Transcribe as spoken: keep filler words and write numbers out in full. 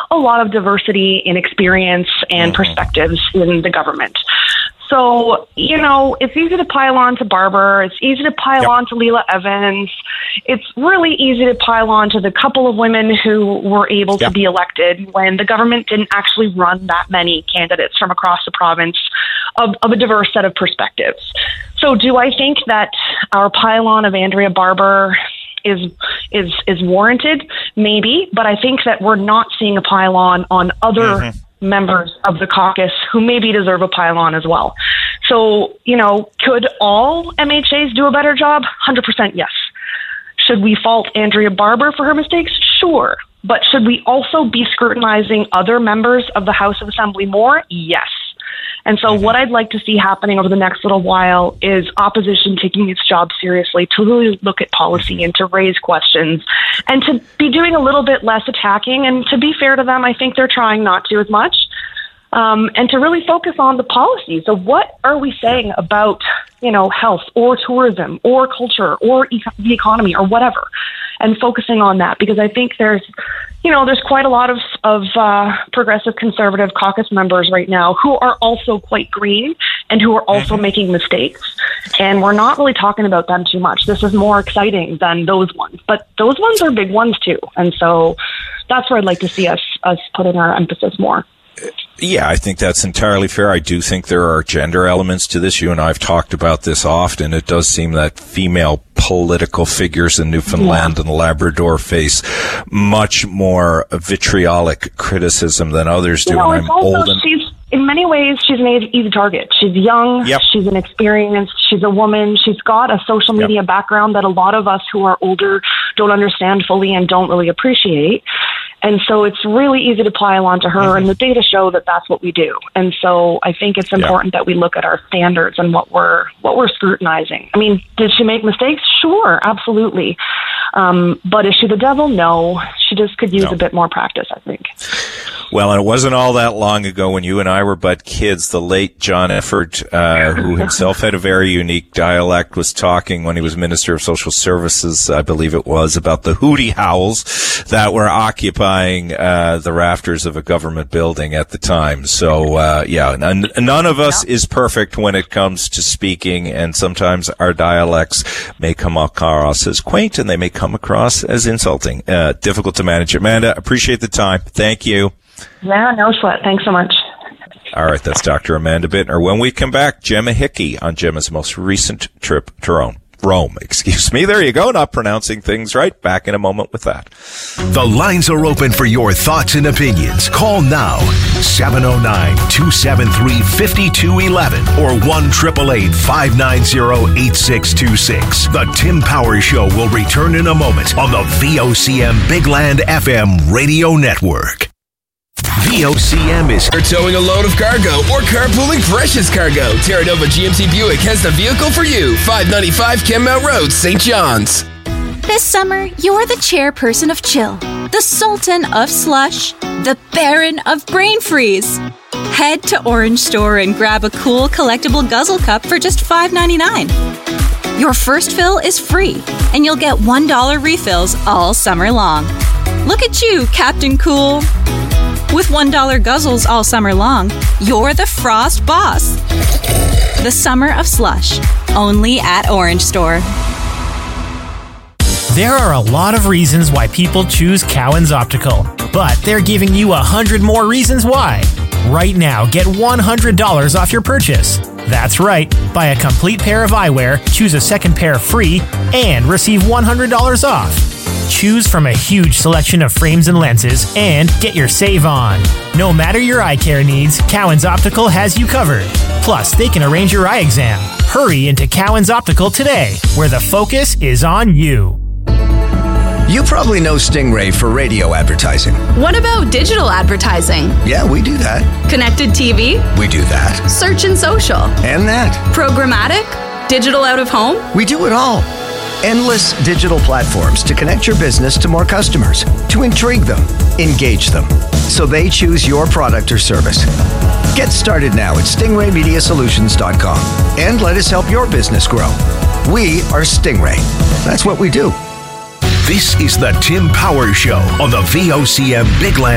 a lot of diversity in experience and mm-hmm. perspectives in the government. So, you know, it's easy to pile on to Barber. It's easy to pile yep. on to Leela Evans. It's really easy to pile on to the couple of women who were able yep. to be elected when the government didn't actually run that many candidates from across the province of, of a diverse set of perspectives. So do I think that our pile-on of Andrea Barber is is is warranted? Maybe, but I think that we're not seeing a pile-on on other mm-hmm. members of the caucus who maybe deserve a pile-on as well. So, you know, could all M H As do a better job? one hundred percent yes. Should we fault Andrea Barber for her mistakes? Sure. But should we also be scrutinizing other members of the House of Assembly more? Yes. And so what I'd like to see happening over the next little while is opposition taking its job seriously, to really look at policy and to raise questions and to be doing a little bit less attacking. And to be fair to them, I think they're trying not to as much. Um, and to really focus on the policies of what are we saying about, you know, health or tourism or culture or e- the economy or whatever, and focusing on that, because I think there's, you know, there's quite a lot of, of uh, progressive conservative caucus members right now who are also quite green and who are also mm-hmm. making mistakes. And we're not really talking about them too much. This is more exciting than those ones, but those ones are big ones too. And so that's where I'd like to see us, us putting our emphasis more. Yeah, I think that's entirely fair. I do think there are gender elements to this. You and I have talked about this often. It does seem that female political figures in Newfoundland yeah. and Labrador face much more vitriolic criticism than others do. You know, and I'm also, old and she's, in many ways, she's an easy target. She's young. Yep. She's inexperienced. She's a woman. She's got a social media yep. background that a lot of us who are older don't understand fully and don't really appreciate. And so it's really easy to pile onto her, mm-hmm. and the data show that that's what we do. And so I think it's important yeah. that we look at our standards and what we're what we're scrutinizing. I mean, did she make mistakes? Sure, absolutely. Um, but is she the devil? No. She just could use no. a bit more practice, I think. Well, and it wasn't all that long ago when you and I were but kids. The late John Efford, uh, who himself had a very unique dialect, was talking when he was Minister of Social Services, I believe it was, about the hootie howls that were occupying uh, the rafters of a government building at the time. So, uh, yeah, n- none of us yeah. is perfect when it comes to speaking, and sometimes our dialects may come across as quaint and they may come across as insulting. Uh, difficult to manage. Amanda, appreciate the time. Thank you. Yeah, no sweat. Thanks so much. All right, that's Doctor Amanda Bittner. When we come back, Gemma Hickey on Gemma's most recent trip to Rome. Rome, excuse me. There you go. Not pronouncing things right. Back in a moment with that. The lines are open for your thoughts and opinions. Call now. seven oh nine, two seven three, five two one one or one eight eight eight, five nine zero, eight six two six. The Tim Powers Show will return in a moment on the V O C M Big Land F M radio network. V O C M is for towing a load of cargo or carpooling precious cargo. Terra Nova G M C Buick has the vehicle for you. five ninety-five Kenmount Road, Saint John's. This summer, you're the chairperson of chill, the sultan of slush, the baron of brain freeze. Head to Orange Store and grab a cool collectible guzzle cup for just five ninety-nine. Your first fill is free, and you'll get one dollar refills all summer long. Look at you, Captain Cool. With one dollar guzzles all summer long, you're the Frost boss. The summer of slush, only at Orange Store. There are a lot of reasons why people choose Cowan's Optical, but they're giving you a hundred more reasons why. Right now, get one hundred dollars off your purchase. That's right. Buy a complete pair of eyewear, choose a second pair free, and receive one hundred dollars off. Choose from a huge selection of frames and lenses and get your save on. No matter your eye care needs, Cowan's Optical has you covered. Plus, they can arrange your eye exam. Hurry into Cowan's Optical today, where the focus is on you. You probably know Stingray for radio advertising. What about digital advertising? Yeah, we do that. Connected T V? We do that. Search and social? And that. Programmatic? Digital out of home? We do it all. Endless digital platforms to connect your business to more customers, to intrigue them, engage them, so they choose your product or service. Get started now at stingray media solutions dot com and let us help your business grow. We are Stingray. That's what we do. This is the Tim Powers Show on the V O C M Big Land